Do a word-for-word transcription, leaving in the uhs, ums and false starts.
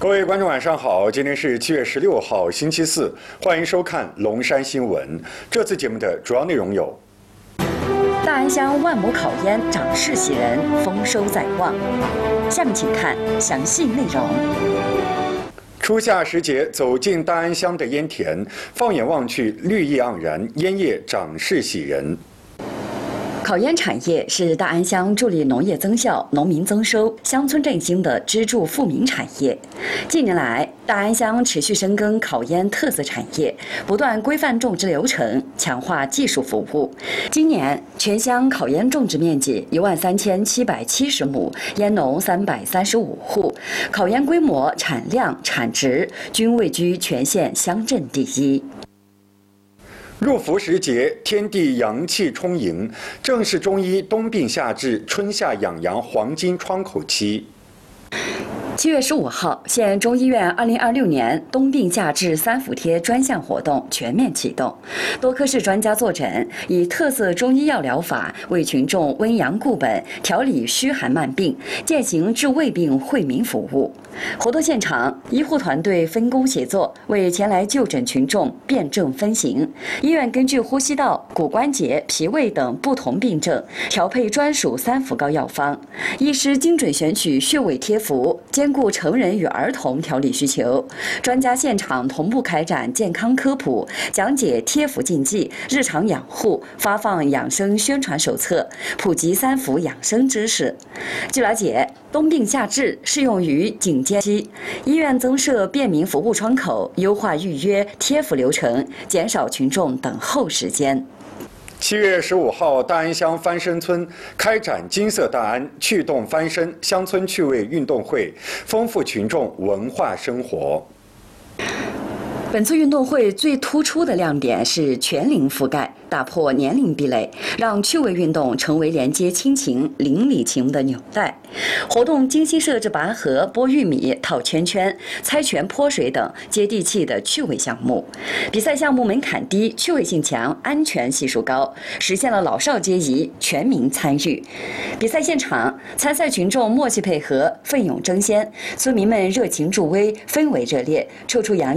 各位观众晚上好，今天是七月十六号星期四，欢迎收看龙山新闻。这次节目的主要内容有： 大安乡万亩烤烟长势喜人，丰收在望。下面请看详细内容。 初夏时节，走进大安乡的烟田，放眼望去，绿意盎然，烟叶长势喜人。 烤烟产业是大安乡助力农业增效、农民增收、乡村振兴的支柱富民产业。近年来，大安乡持续深耕烤烟特色产业，不断规范种植流程，强化技术服务。今年，全乡烤烟种植面积一万三千七百七十亩，烟农三百三十五户，烤烟规模、产量、产值均位居全县乡镇第一。 入伏时节，天地阳气充盈，正是中医冬病夏治、春夏养阳黄金窗口期。 七月十五号，县中医院二零二六年冬病夏治三伏贴专项活动全面启动，多科室专家坐诊，以特色中医药疗法为群众温阳固本、调理虚寒慢病，践行治胃病惠民服务。活动现场，医护团队分工协作，为前来就诊群众辨证分型。医院根据呼吸道、骨关节、脾胃等不同病症，调配专属三伏膏药方。医师精准选取穴位贴服，兼顾成人与儿童调理需求。专家现场同步开展健康科普，讲解贴服禁忌、日常养护，发放养生宣传手册，普及三伏养生知识。据了解，冬病夏治适用于警戒期，医院增设便民服务窗口，优化预约贴服流程，减少群众等候时间。 七月十五号，大安乡翻身村开展金色大安趣动翻身乡村趣味运动会，丰富群众文化生活。 本次运动会最突出的亮点是全龄覆盖，打破年龄壁垒，让趣味运动成为连接亲情、邻里情的纽带。活动精心设置拔河、拨玉米、套圈圈、猜拳泼水等接地气的趣味项目。比赛项目门槛低、趣味性强、安全系数高，实现了老少皆宜、全民参与。比赛现场，参赛群众默契配合，奋勇争先，村民们热情助威，氛围热烈，处处洋溢